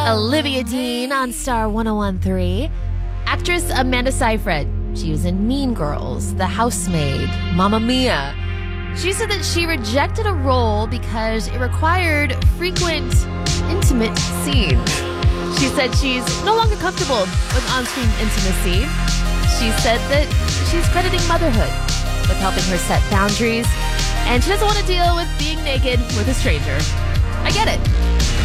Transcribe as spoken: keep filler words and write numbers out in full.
Olivia Dean on Star one oh one point three. Actress Amanda Seyfried. She was in Mean Girls, The Housemaid, Mamma Mia. She said that she rejected a role because it required frequent, intimate scenes. She said she's no longer comfortable with on-screen intimacy. She said that she's crediting motherhood with helping her set boundaries, and she doesn't want to deal with being naked with a stranger. I get it.